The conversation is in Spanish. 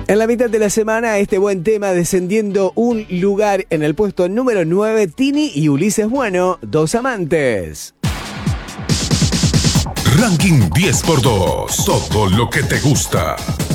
En la mitad de la semana, este buen tema descendiendo un lugar en el puesto número 9, Tini y Ulises Bueno, Dos Amantes. Ranking 10x2. Todo lo que te gusta.